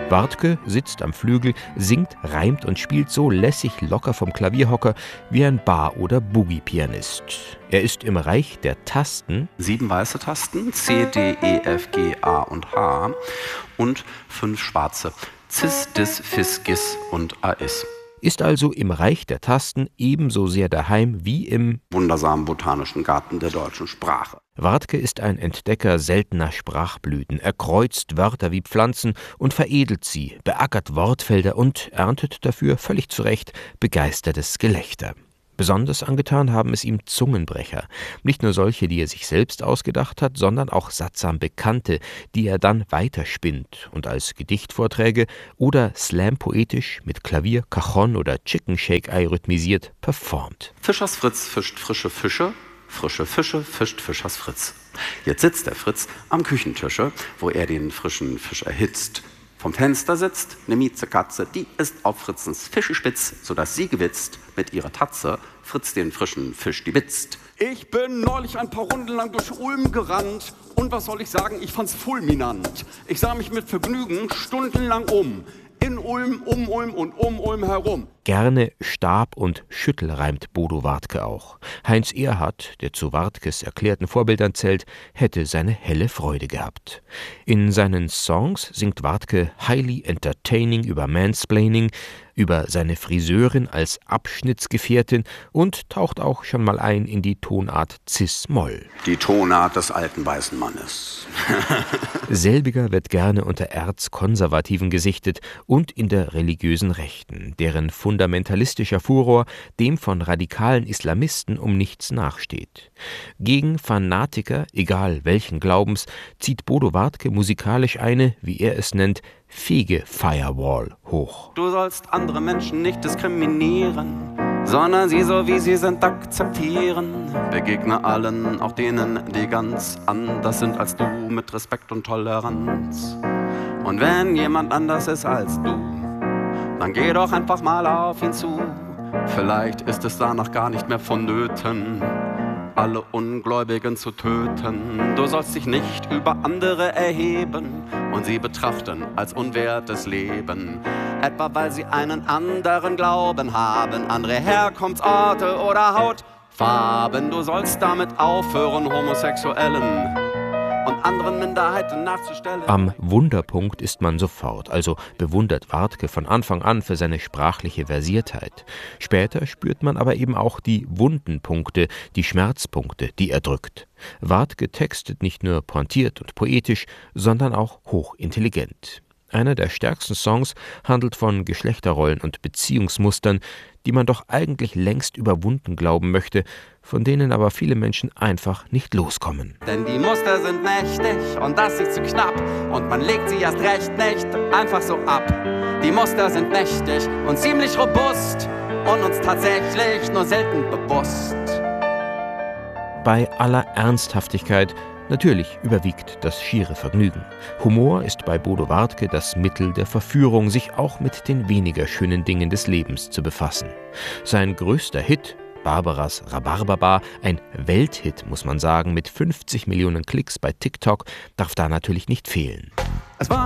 Wartke sitzt am Flügel, singt, reimt und spielt so lässig locker vom Klavierhocker wie ein Bar- oder Boogie-Pianist. Er ist im Reich der Tasten. 7 weiße Tasten, C, D, E, F, G, A und H und 5 schwarze, Cis, Dis, Fis, Gis und Ais. Ist also im Reich der Tasten ebenso sehr daheim wie im wundersamen botanischen Garten der deutschen Sprache. Wartke ist ein Entdecker seltener Sprachblüten. Er kreuzt Wörter wie Pflanzen und veredelt sie, beackert Wortfelder und erntet dafür, völlig zu Recht, begeistertes Gelächter. Besonders angetan haben es ihm Zungenbrecher. Nicht nur solche, die er sich selbst ausgedacht hat, sondern auch sattsam Bekannte, die er dann weiterspinnt und als Gedichtvorträge oder slam-poetisch mit Klavier, Cajon oder Chicken Shake Ei rhythmisiert performt. Fischers Fritz fischt frische Fische, frische Fische fischt Fischers Fritz. Jetzt sitzt der Fritz am Küchentische, wo er den frischen Fisch erhitzt. Vom Fenster sitzt eine Miezekatze, die ist auf Fritzens Fischespitz, sodass sie gewitzt mit ihrer Tatze Fritz den frischen Fisch die witzt. Ich bin neulich ein paar Runden lang durch Ulm gerannt und was soll ich sagen, ich fand's fulminant. Ich sah mich mit Vergnügen stundenlang in Ulm, um Ulm und um Ulm herum. Gerne Stab und Schüttel reimt Bodo Wartke auch. Heinz Erhardt, der zu Wartkes erklärten Vorbildern zählt, hätte seine helle Freude gehabt. In seinen Songs singt Wartke highly entertaining über Mansplaining, über seine Friseurin als Abschnittsgefährtin und taucht auch schon mal ein in die Tonart Cis-Moll. Die Tonart des alten weißen Mannes. Selbiger wird gerne unter Erzkonservativen gesichtet und in der religiösen Rechten, deren fundamentalistischer Furor dem von radikalen Islamisten um nichts nachsteht. Gegen Fanatiker, egal welchen Glaubens, zieht Bodo Wartke musikalisch eine, wie er es nennt, Fege-Firewall hoch. Du sollst andere Menschen nicht diskriminieren, sondern sie so wie sie sind akzeptieren. Begegne allen, auch denen, die ganz anders sind als du, mit Respekt und Toleranz. Und wenn jemand anders ist als du, dann geh doch einfach mal auf ihn zu. Vielleicht ist es danach gar nicht mehr vonnöten, alle Ungläubigen zu töten. Du sollst dich nicht über andere erheben und sie betrachten als unwertes Leben. Etwa weil sie einen anderen Glauben haben, andere Herkunftsorte oder Hautfarben. Du sollst damit aufhören, Homosexuellen und anderen Minderheiten nachzustellen. Am Wunderpunkt ist man sofort, also bewundert Wartke von Anfang an für seine sprachliche Versiertheit. Später spürt man aber eben auch die wunden Punkte, die Schmerzpunkte, die er drückt. Wartke textet nicht nur pointiert und poetisch, sondern auch hochintelligent. Einer der stärksten Songs handelt von Geschlechterrollen und Beziehungsmustern, die man doch eigentlich längst überwunden glauben möchte, von denen aber viele Menschen einfach nicht loskommen. Denn die Muster sind mächtig und das ist zu knapp und man legt sie erst recht nicht einfach so ab. Die Muster sind mächtig und ziemlich robust und uns tatsächlich nur selten bewusst. Bei aller Ernsthaftigkeit natürlich überwiegt das schiere Vergnügen. Humor ist bei Bodo Wartke das Mittel der Verführung, sich auch mit den weniger schönen Dingen des Lebens zu befassen. Sein größter Hit, Barbaras Rhabarberbar, ein Welthit, muss man sagen, mit 50 Millionen Klicks bei TikTok, darf da natürlich nicht fehlen. Es war